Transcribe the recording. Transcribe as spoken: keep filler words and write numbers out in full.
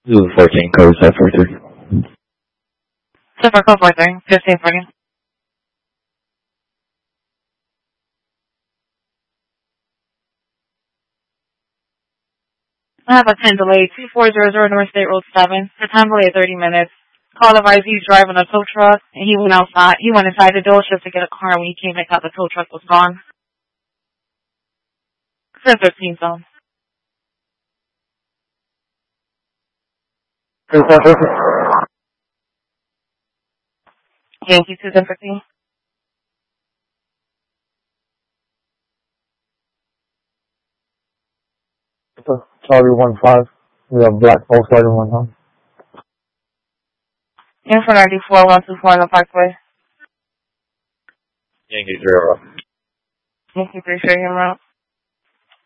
Zulu fourteen, code seven four three. seven four four three, fifteen forty. I have a ten delay, two four zero zero North State Road seven. The time delay is thirty minutes. Call advised he's driving a tow truck, and he went outside. He went inside the dealership to get a car. When he came back out, the tow truck was gone. ten thirteen zone. Yankee two ten fifteen. Charlie one five. We have black Volkswagen one, huh? Info ninety-four one two four on the Parkway. Yankee zero. Yankee three, share your route.